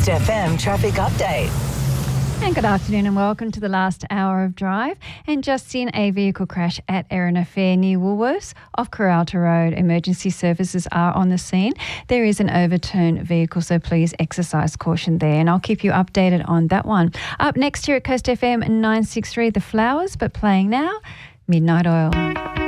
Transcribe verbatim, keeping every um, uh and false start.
Coast F M traffic update. And good afternoon and welcome to the last hour of Drive. And just seen a vehicle crash at Erina Fair near Woolworths off Coralta Road. Emergency services are on the scene. There is an overturned vehicle, so please exercise caution there. And I'll keep you updated on that one. Up next here at Coast F M nine sixty-three, The Flowers, but playing now, Midnight Oil.